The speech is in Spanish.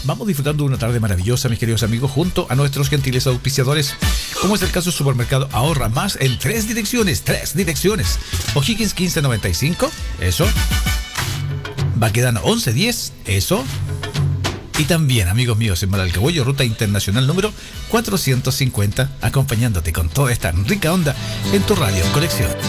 vamos disfrutando de una tarde maravillosa, mis queridos amigos, junto a nuestros gentiles auspiciadores, como es el caso del supermercado Ahorra Más en tres direcciones. O'Higgins 1595, eso. Baquedano 1110, eso. Y también, amigos míos, en Malalcahuello, ruta internacional número 450, acompañándote con toda esta rica onda en tu radio colección.